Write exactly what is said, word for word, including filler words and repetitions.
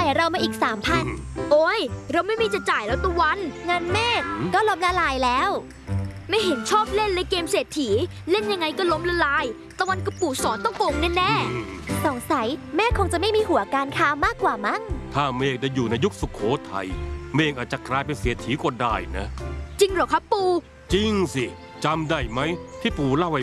ายเรามาอีกสามพันโอ้ยเราไม่มีจะจ่ายแล้วตะวันเงินเมฆก็ล้มละลายแล้วไม่เห็นชอบเล่นเลยเกมเศรษฐีเล่นยังไงก็ล้มละลายตะวันกับปู่สอนต้องโกงแน่สงสัยแม่คงจะไม่มีหัวการค้ามากกว่ามั้งถ้าเมฆได้อยู่ในยุคสุโขทัยเมฆอาจจะกลายเป็นเศรษฐีก็ได้นะๆจริงเหรอครับปู่จริงสิจำได้ไหมที่ปู่เล่าให้